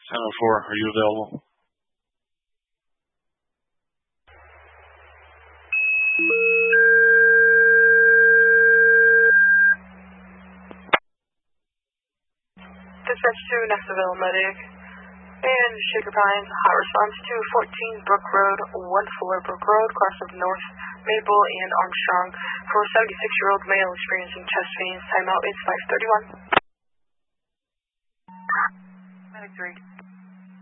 1004, are you available? Dispatch to Nashville Medic and Shaker Pines. Hot response to 14 Brook Road, 14 Brook Road, cross of North Maple and Armstrong for 76-year-old male experiencing chest pains. Timeout is 5:31. Medic 3.